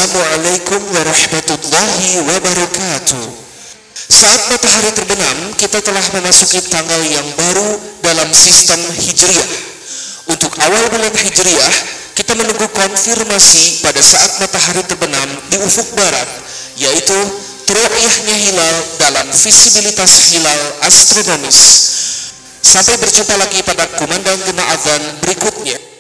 Assalamualaikum warahmatullahi wabarakatuh. Saat matahari terbenam, kita telah memasuki tanggal yang baru dalam sistem Hijriah. Untuk awal bulan Hijriah, kita menunggu konfirmasi pada saat matahari terbenam di ufuk barat, yaitu ru'yahnya hilal dalam visibilitas hilal astronomis. Sampai berjumpa lagi pada kumandang gema adzan berikutnya.